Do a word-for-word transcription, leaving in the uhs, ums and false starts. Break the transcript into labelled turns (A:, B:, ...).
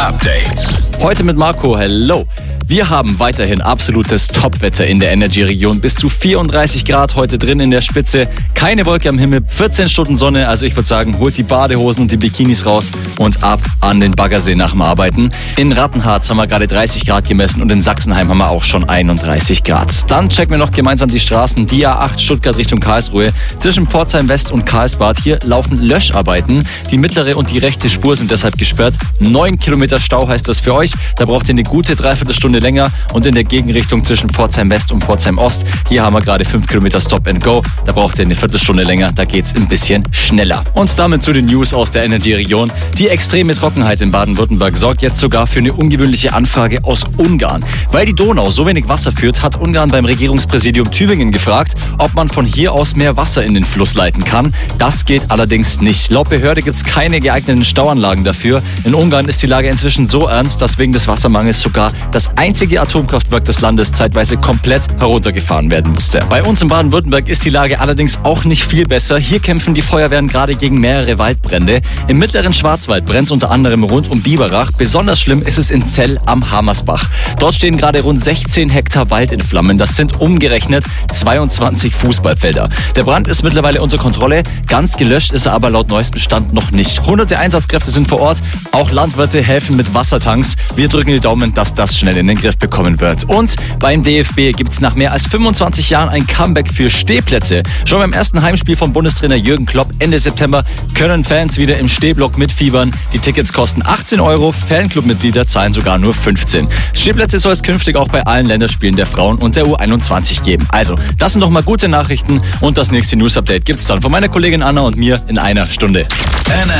A: Update.
B: Heute mit Marco, hello. Wir haben weiterhin absolutes Topwetter in der Energy-Region. Bis zu vierunddreißig Grad heute drin in der Spitze. Keine Wolke am Himmel, vierzehn Stunden Sonne. Also ich würde sagen, holt die Badehosen und die Bikinis raus und ab an den Baggersee nach dem Arbeiten. In Rattenharz haben wir gerade dreißig Grad gemessen und in Sachsenheim haben wir auch schon einunddreißig Grad. Dann checken wir noch gemeinsam die Straßen. Die A acht Stuttgart Richtung Karlsruhe. Zwischen Pforzheim West und Karlsbad. Hier laufen Löscharbeiten. Die mittlere und die rechte Spur sind deshalb gesperrt. Neun Kilometer Stau heißt das für euch. Da braucht ihr eine gute Dreiviertelstunde länger. Und in der Gegenrichtung zwischen Pforzheim West und Pforzheim Ost, hier haben wir gerade fünf Kilometer Stop and Go. Da braucht ihr eine Viertelstunde länger, da geht's ein bisschen schneller. Und damit zu den News aus der Energy-Region. Die extreme Trockenheit in Baden-Württemberg sorgt jetzt sogar für eine ungewöhnliche Anfrage aus Ungarn. Weil die Donau so wenig Wasser führt, hat Ungarn beim Regierungspräsidium Tübingen gefragt, ob man von hier aus mehr Wasser in den Fluss leiten kann. Das geht allerdings nicht. Laut Behörde gibt's keine geeigneten Stauanlagen dafür. In Ungarn ist die Lage inzwischen so ernst, dass wegen des Wassermangels sogar das einzige Atomkraftwerk des Landes zeitweise komplett heruntergefahren werden musste. Bei uns in Baden-Württemberg ist die Lage allerdings auch nicht viel besser. Hier kämpfen die Feuerwehren gerade gegen mehrere Waldbrände. Im mittleren Schwarzwald brennt es unter anderem rund um Biberach. Besonders schlimm ist es in Zell am Hamersbach. Dort stehen gerade rund sechzehn Hektar Wald in Flammen. Das sind umgerechnet zweiundzwanzig Fußballfelder. Der Brand ist mittlerweile unter Kontrolle. Ganz gelöscht ist er aber laut neuestem Stand noch nicht. Hunderte Einsatzkräfte sind vor Ort. Auch Landwirte helfen mit Wassertanks. Wir drücken die Daumen, dass das schnell in den Griff bekommen wird. Und beim D F B gibt es nach mehr als fünfundzwanzig Jahren ein Comeback für Stehplätze. Schon beim ersten Heimspiel von Bundestrainer Jürgen Klopp Ende September können Fans wieder im Stehblock mitfiebern. Die Tickets kosten achtzehn Euro, Fanclub-Mitglieder zahlen sogar nur fünfzehn. Stehplätze soll es künftig auch bei allen Länderspielen der Frauen und der U einundzwanzig geben. Also, das sind doch mal gute Nachrichten und das nächste News-Update gibt's dann von meiner Kollegin Anna und mir in einer Stunde.